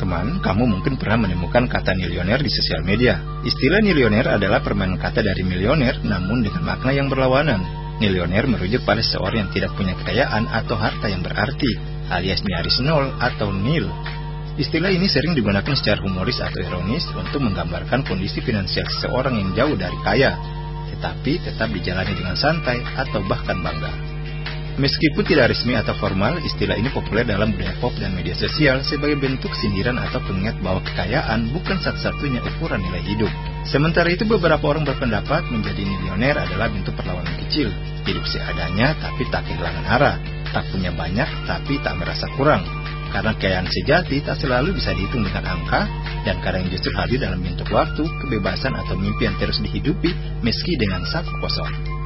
teman-teman, kamu mungkin pernah menemukan kata nilioner di sosial media. Istilah nilioner adalah permainan kata dari milioner, namun dengan makna yang berlawanan. Nilioner merujuk pada seseorang yang tidak punya kekayaan atau harta yang berarti, alias nyaris nol atau nil. Istilah ini sering digunakan secara humoris atau ironis untuk menggambarkan kondisi finansial seseorang yang jauh dari kaya, tetapi tetap dijalani dengan santai atau bahkan bangga. Meskipun tidak resmi atau formal, istilah ini populer dalam budaya pop dan media sosial sebagai bentuk sindiran atau pengingat bahwa kekayaan bukan satu-satunya ukuran nilai hidup. Sementara itu, beberapa orang berpendapat menjadi milioner adalah bentuk perlawanan kecil, hidup seadanya tapi tak kehilangan arah, tak punya banyak tapi tak merasa kurang. Karena kekayaan sejati tak selalu bisa dihitung dengan angka, dan kadang justru hadir dalam bentuk waktu, kebebasan atau mimpi yang terus dihidupi meski dengan saku kosong.